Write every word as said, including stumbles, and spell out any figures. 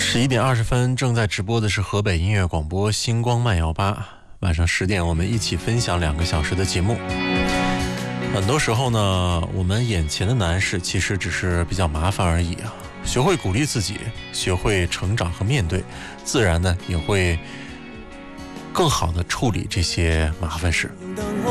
十一点二十分，正在直播的是河北音乐广播星光慢摇吧。晚上十点，我们一起分享两个小时的节目。很多时候呢，我们眼前的难事其实只是比较麻烦而已啊。学会鼓励自己，学会成长和面对，自然呢也会更好的处理这些麻烦事。